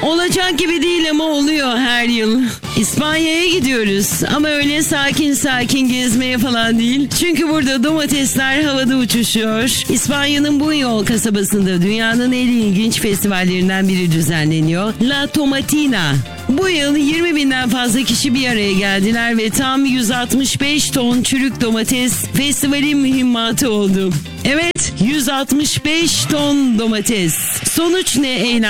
Olacak gibi değil ama oluyor her yıl. İspanya'ya gidiyoruz ama öyle sakin sakin gezmeye falan değil. Çünkü burada domatesler havada uçuşuyor. İspanya'nın Buñol kasabasında dünyanın en ilginç festivallerinden biri düzenleniyor. La Tomatina. Bu yıl 20 binden fazla kişi bir araya geldiler ve tam 165 ton çürük domates festivalin mühimmatı oldu. Evet, 165 ton domates. Sonuç ne Eyna?